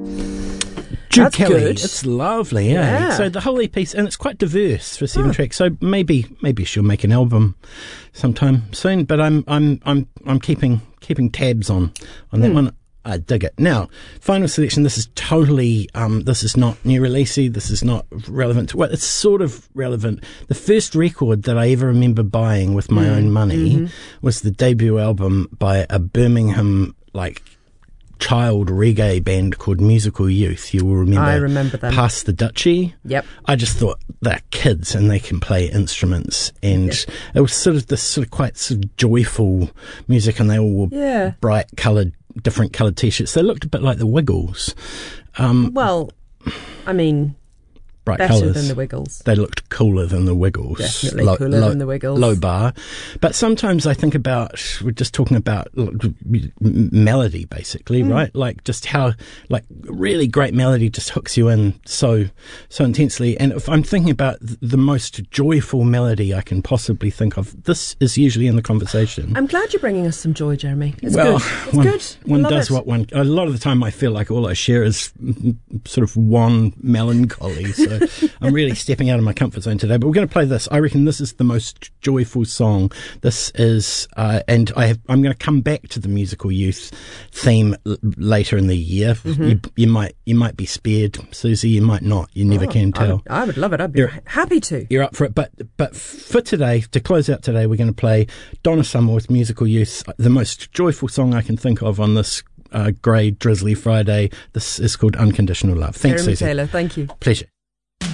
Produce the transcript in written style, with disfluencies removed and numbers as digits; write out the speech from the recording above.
Jude That's Kelly. good. It's lovely, yeah. So the whole EP, and it's quite diverse for 7 tracks. So maybe she'll make an album sometime soon. But I'm keeping tabs on that one. I dig it. Now, final selection. This is totally. This is not new releasey. This is not relevant. Well, it's sort of relevant. The first record that I ever remember buying with my own money was the debut album by a Birmingham child reggae band called Musical Youth. You will remember. I remember them. Pass the Dutchie. Yep. I just thought they're kids and they can play instruments, and it was sort of this quite joyful music, and they all wore bright coloured, different coloured t-shirts. They looked a bit like the Wiggles. Well, I mean, bright better colours. than the Wiggles. They looked cooler than the Wiggles. Definitely cooler than the Wiggles. Low bar. But sometimes I think about, we're just talking about melody, basically, right? Like just how, really great melody just hooks you in so intensely. And if I'm thinking about the most joyful melody I can possibly think of, this is usually in the conversation. I'm glad you're bringing us some joy, Jeremy. It's good. It's good. One does what one. A lot of the time, I feel like all I share is sort of one melancholy. So I'm really stepping out of my comfort zone today. But we're going to play this. I reckon this is the most joyful song. This is, and I'm going to come back to the Musical Youth theme later in the year. You might be spared, Susie. You might not. You never can tell. I would love it. I'd be happy to. You're up for it. But for today, to close out today, we're going to play Donna Summer with Musical Youth, the most joyful song I can think of on this grey, drizzly Friday. This is called Unconditional Love. Thanks, Jeremy Susie. Taylor, thank you. Pleasure.